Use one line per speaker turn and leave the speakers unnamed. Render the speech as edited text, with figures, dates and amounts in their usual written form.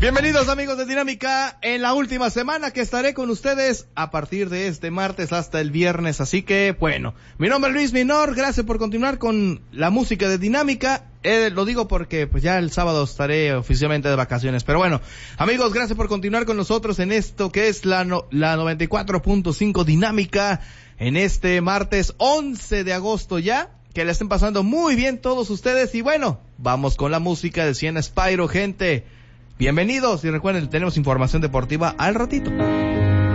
Bienvenidos amigos de Dinámica en la última semana que estaré con ustedes a partir de este martes hasta el viernes, así que bueno, mi nombre es Luis Minor, gracias por continuar con la música de Dinámica, lo digo porque pues ya el sábado estaré oficialmente de vacaciones, pero bueno, amigos, gracias por continuar con nosotros en esto que es la 94.5 Dinámica en este martes 11 de agosto ya, que le estén pasando muy bien todos ustedes y bueno, vamos con la música de Siena Spyro, gente. Bienvenidos y recuerden, tenemos información deportiva al ratito.